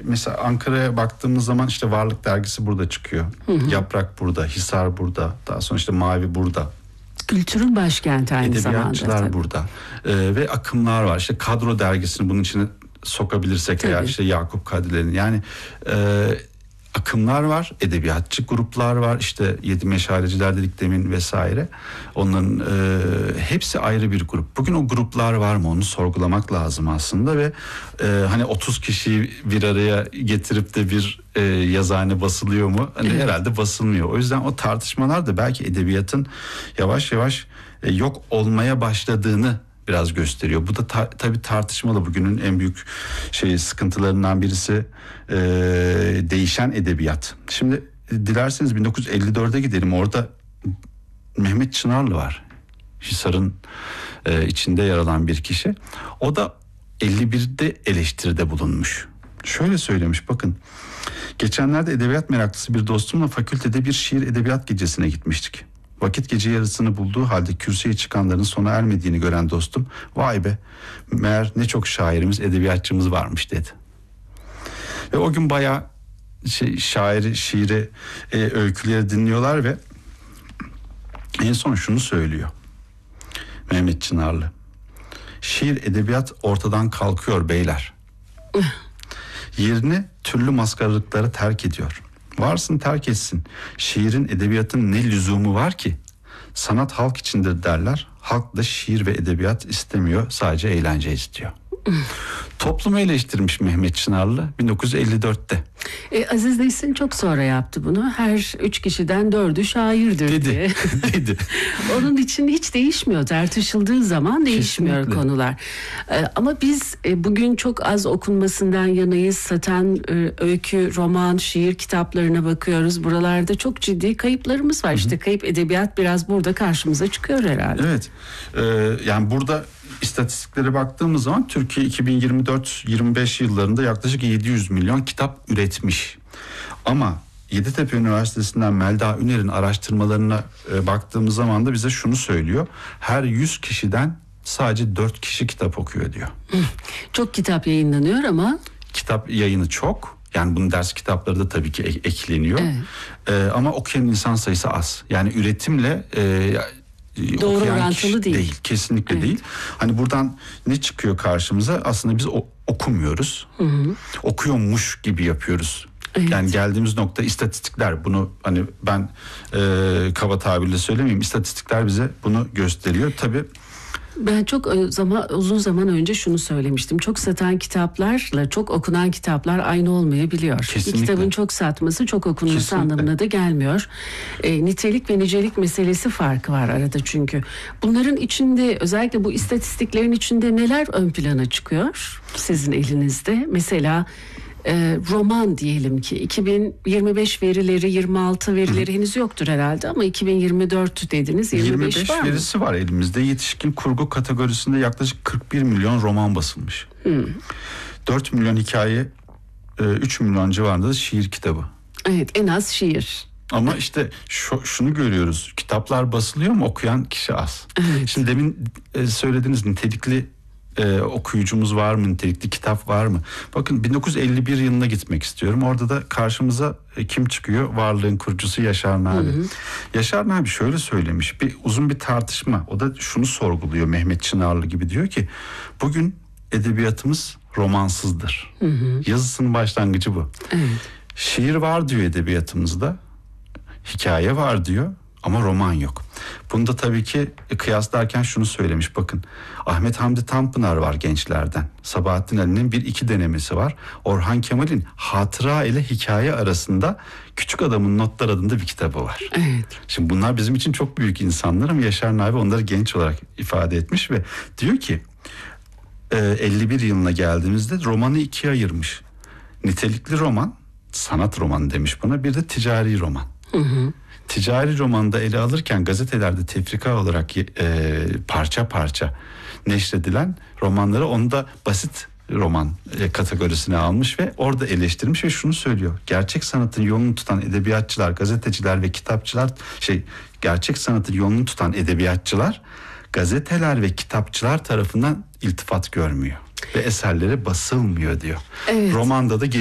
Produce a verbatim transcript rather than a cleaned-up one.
mesela Ankara'ya baktığımız zaman işte Varlık Dergisi burada çıkıyor. Hı hı. Yaprak burada, Hisar burada, daha sonra işte Mavi burada. Kültürün başkenti aynı zamanda. Edebiyatçılar burada. Ee, ve akımlar var. İşte Kadro Dergisi'ni bunun içine sokabilirsek tabii. Eğer işte Yakup Kadri'lerin yani e, akımlar var, edebiyatçı gruplar var, işte Yedi Meşaleciler dedik demin vesaire. Onların e, hepsi ayrı bir grup. Bugün o gruplar var mı, onu sorgulamak lazım aslında ve e, hani otuz kişiyi bir araya getirip de bir e, yazıhane basılıyor mu? Hani evet. Herhalde basılmıyor. O yüzden o tartışmalar da belki edebiyatın yavaş yavaş e, yok olmaya başladığını biraz gösteriyor. Bu da ta, tabii tartışmalı. Bugünün en büyük şey sıkıntılarından birisi e, değişen edebiyat. Şimdi dilerseniz bin dokuz yüz elli dörde gidelim. Orada Mehmet Çınarlı var. Hisar'ın e, içinde yer alan bir kişi. O da elli birde eleştiride bulunmuş. Şöyle söylemiş, bakın. Geçenlerde edebiyat meraklısı bir dostumla fakültede bir şiir edebiyat gecesine gitmiştik. Vakit gece yarısını bulduğu halde kürsüye çıkanların sona ermediğini gören dostum, vay be meğer ne çok şairimiz, edebiyatçımız varmış dedi. Ve o gün bayağı şey, şairi, şiiri, e, öyküleri dinliyorlar ve en son şunu söylüyor Mehmet Çınarlı. Şiir, edebiyat ortadan kalkıyor beyler. Yerini türlü maskaralıkları terk ediyor. Varsın terk etsin. Şiirin, edebiyatın ne lüzumu var ki? Sanat halk içindir derler. Halk da şiir ve edebiyat istemiyor. Sadece eğlence istiyor. Toplumu eleştirmiş Mehmet Çınarlı bin dokuz yüz elli dörtte. E, Aziz Nesin çok sonra yaptı bunu. Her üç kişiden dördü şairdir dedi, diye. dedi. Onun için hiç değişmiyor. Tartışıldığı zaman değişmiyor kesinlikle konular. E, ama biz e, bugün çok az okunmasından yanayız. Satan e, öykü, roman, şiir kitaplarına bakıyoruz. Buralarda çok ciddi kayıplarımız var. Hı hı. İşte kayıp edebiyat biraz burada karşımıza çıkıyor herhalde. Evet. Ee, yani burada İstatistiklere baktığımız zaman Türkiye iki bin yirmi dört yirmi beş yıllarında yaklaşık yedi yüz milyon kitap üretmiş. Ama Yeditepe Üniversitesi'nden Melda Üner'in araştırmalarına e, baktığımız zaman da bize şunu söylüyor. Her yüz kişiden sadece dört kişi kitap okuyor diyor. Çok kitap yayınlanıyor ama... Kitap yayını çok. Yani bunun ders kitapları da tabii ki ek- ekleniyor. Evet. E, ama okuyan insan sayısı az. Yani üretimle... E, doğru orantılı değil. değil. Kesinlikle evet. değil. Hani buradan ne çıkıyor karşımıza? Aslında biz o, okumuyoruz. Hı hı. Okuyormuş gibi yapıyoruz. Evet. Yani geldiğimiz nokta istatistikler bunu hani ben e, kaba tabirle söylemeyeyim. İstatistikler bize bunu gösteriyor. Tabii. Ben çok zaman uzun zaman önce şunu söylemiştim. Çok satan kitaplarla çok okunan kitaplar aynı olmayabiliyor. Kesinlikle. Bir kitabın çok satması çok okunması kesinlikle anlamına da gelmiyor. E, nitelik ve nicelik meselesi farkı var arada çünkü. Bunların içinde özellikle bu istatistiklerin içinde neler ön plana çıkıyor sizin elinizde? Mesela e, roman diyelim ki iki bin yirmi beş verileri, yirmi altı verileri Hı. henüz yoktur herhalde ama iki bin yirmi dört dediniz, yirmi beş, yirmi beş var mı? verisi var elimizde. Yetişkin kurgu kategorisinde yaklaşık kırk bir milyon roman basılmış. Hı. dört milyon hikaye, üç milyon civarında da şiir kitabı. Evet, en az şiir. Ama işte şu, şunu görüyoruz. Kitaplar basılıyor mu, okuyan kişi az. Evet. Şimdi demin e, söylediğiniz nitelikli e, okuyucumuz var mı, nitelikli kitap var mı? Bakın bin dokuz yüz elli bir yılına gitmek istiyorum. Orada da karşımıza e, kim çıkıyor? Varlığın kurucusu Yaşar Nabi. Hı hı. Yaşar Nabi şöyle söylemiş. Bir uzun bir tartışma. O da şunu sorguluyor Mehmet Çınarlı gibi, diyor ki bugün edebiyatımız romansızdır. Hı hı. Yazısının başlangıcı bu. Evet. Şiir var diyor edebiyatımızda. Hikaye var diyor ama roman yok. Bunu da tabii ki kıyaslarken şunu söylemiş. Bakın Ahmet Hamdi Tanpınar var gençlerden. Sabahattin Ali'nin bir iki denemesi var. Orhan Kemal'in hatıra ile hikaye arasında Küçük Adamın Notlar adında bir kitabı var. Evet. Şimdi bunlar bizim için çok büyük insanlar ama Yaşar Nabi onları genç olarak ifade etmiş ve diyor ki elli bir yılına geldiğimizde romanı ikiye ayırmış. Nitelikli roman, sanat romanı demiş buna, bir de ticari roman. Hı hı. Ticari romanda ele alırken gazetelerde tefrika olarak e, parça parça neşredilen romanları onu da basit roman e, kategorisine almış ve orada eleştirmiş ve şunu söylüyor. Gerçek sanatın yolunu tutan edebiyatçılar, gazeteciler ve kitapçılar şey gerçek sanatın yolunu tutan edebiyatçılar gazeteler ve kitapçılar tarafından iltifat görmüyor ve eserleri basılmıyor diyor. Evet. Romanda da